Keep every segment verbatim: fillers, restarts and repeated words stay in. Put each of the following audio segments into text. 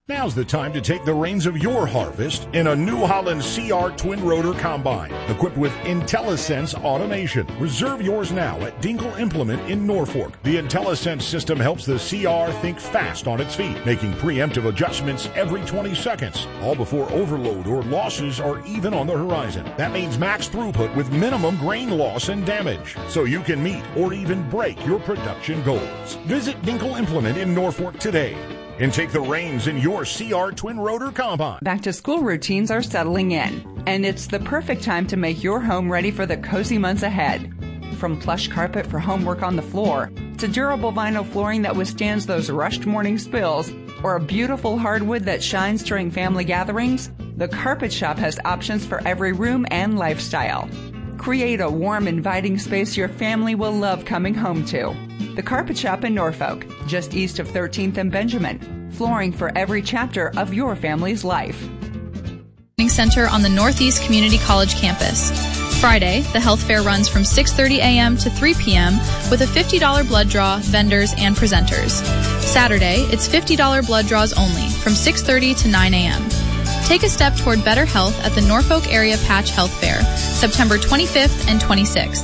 Now's the time to take the reins of your harvest in a New Holland C R Twin Rotor Combine, equipped with IntelliSense automation. Reserve yours now at Dinkle Implement in Norfolk. The IntelliSense system helps the C R think fast on its feet, making preemptive adjustments every twenty seconds, all before overload or losses are even on the horizon. That means max throughput with minimum grain loss and damage, so you can meet or even break your production goals. Visit Dinkle Implement in Norfolk today and take the reins in your C R Twin Rotor Combine. Back to school routines are settling in, and it's the perfect time to make your home ready for the cozy months ahead. From plush carpet for homework on the floor, to durable vinyl flooring that withstands those rushed morning spills, or a beautiful hardwood that shines during family gatherings, the Carpet Shop has options for every room and lifestyle. Create a warm, inviting space your family will love coming home to. The Carpet Shop in Norfolk, just east of thirteenth and Benjamin. Flooring for every chapter of your family's life. Center on the Northeast Community College campus. Friday, the health fair runs from six thirty a.m. to three p.m. with a fifty dollars blood draw, vendors, and presenters. Saturday, it's fifty dollars blood draws only from six thirty to nine a.m. Take a step toward better health at the Norfolk Area Patch Health Fair, September twenty-fifth and twenty-sixth.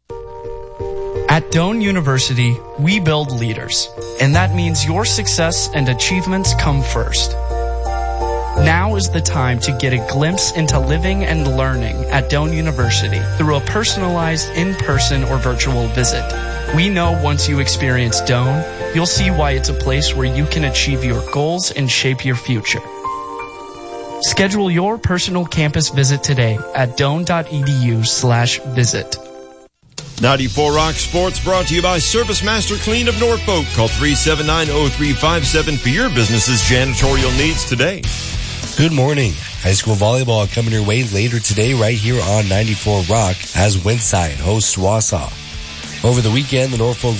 At Doane University, we build leaders, and that means your success and achievements come first. Now is the time to get a glimpse into living and learning at Doane University through a personalized in-person or virtual visit. We know once you experience Doane, you'll see why it's a place where you can achieve your goals and shape your future. Schedule your personal campus visit today at doane.edu slash visit. ninety-four Rock Sports brought to you by Service Master Clean of Norfolk. Call three seven nine, oh three five seven for your business's janitorial needs today. Good morning. High school volleyball coming your way later today right here on ninety-four Rock as Windside hosts Wausau. Over the weekend, the Norfolk